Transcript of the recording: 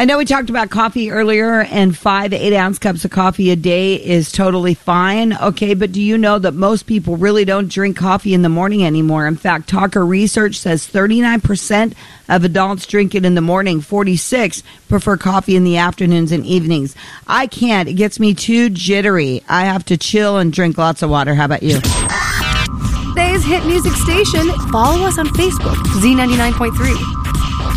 I know we talked about coffee earlier, and 5 8-ounce cups of coffee a day is totally fine. Okay, but do you know that most people really don't drink coffee in the morning anymore? In fact, Talker research says 39% of adults drink it in the morning. 46% prefer coffee in the afternoons and evenings. I can't. It gets me too jittery. I have to chill and drink lots of water. How about you? Today's hit music station. Follow us on Facebook, Z99.3.